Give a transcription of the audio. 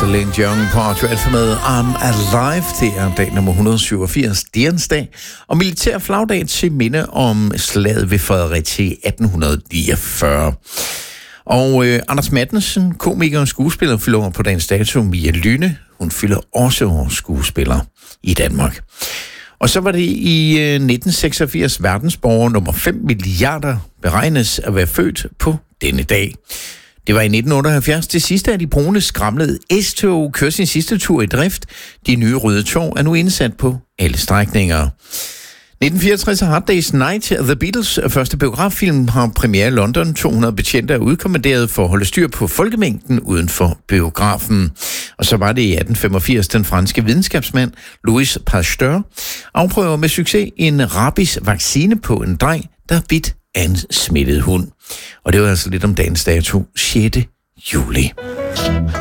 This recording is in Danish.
Celine Dion på Radio Alfa med I'm Alive. Det er dag nummer 187, Direns dag, og militær flagdag til minde om slaget ved Fredericia i 1849. Og Anders Mattensen, komiker og skuespiller, fylder år på dagens dato. Mia Lyne, hun fylder også år skuespiller i Danmark. Og så var det i 1986 verdensborger nummer 5 milliarder beregnes at være født på denne dag. Det var i 1978 det sidste af de brune skramlede S-tog kører sin sidste tur i drift. De nye røde tog er nu indsat på alle strækninger. 1964 Hard Day's Night, The Beatles' første biograffilm, har premiere i London. 200 betjente er udkommanderet for at holde styr på folkemængden uden for biografen. Og så var det i 1885 den franske videnskabsmand Louis Pasteur afprøver med succes en rabies-vaccine på en dreng, der bidt af en smittet hund. Og det var altså lidt om dagens dato, 6. juli.